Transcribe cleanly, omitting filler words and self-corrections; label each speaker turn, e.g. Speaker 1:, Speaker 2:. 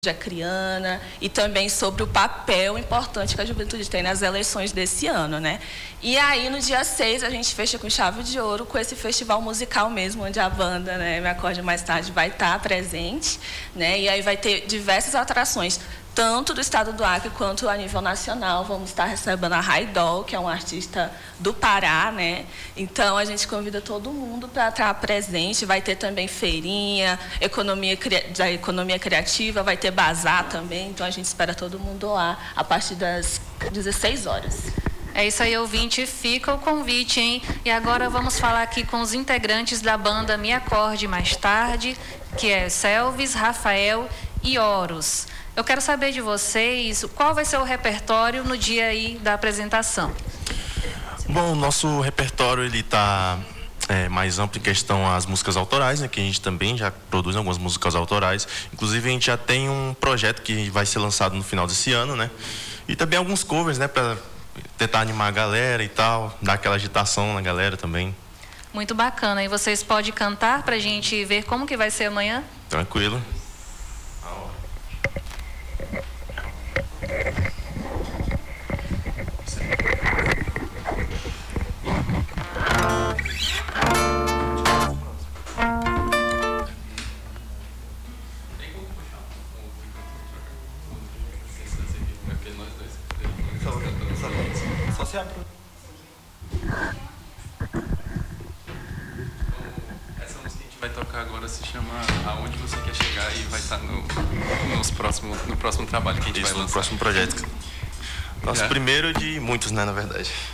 Speaker 1: acriana e também sobre o papel importante que a juventude tem nas eleições desse ano, né? E aí, no dia 6, a gente fecha com chave de ouro com esse festival musical mesmo, onde a banda, né, Me Acorde Mais Tarde, vai estar presente, né? E aí vai ter diversas atrações, tanto do estado do Acre quanto a nível nacional. Vamos estar recebendo a Raidol, que é uma artista do Pará, né? Então, a gente convida todo mundo para estar presente. Vai ter também feirinha, da economia criativa, vai ter bazar também. Então, a gente espera todo mundo lá a partir das 16 horas.
Speaker 2: É isso aí, ouvinte. Fica o convite, hein? E agora vamos falar aqui com os integrantes da banda Me Acorde Mais Tarde, que é Selvis, Rafael e Horus. Eu quero saber de vocês qual vai ser o repertório no dia aí da apresentação.
Speaker 3: Bom, o nosso repertório ele está mais amplo em questão às músicas autorais, né, que a gente também já produz algumas músicas autorais. Inclusive, a gente já tem um projeto que vai ser lançado no final desse ano, né? E também alguns covers, né, para tentar animar a galera e tal, dar aquela agitação na galera também.
Speaker 2: Muito bacana. E vocês podem cantar para a gente ver como que vai ser amanhã?
Speaker 3: Tranquilo.
Speaker 4: Só se abre.
Speaker 5: Essa música que a gente vai tocar agora se chama Aonde Você Quer Chegar e vai estar no próximo trabalho que a gente vai lançar.
Speaker 3: No próximo projeto. Nosso primeiro de muitos, né, na verdade.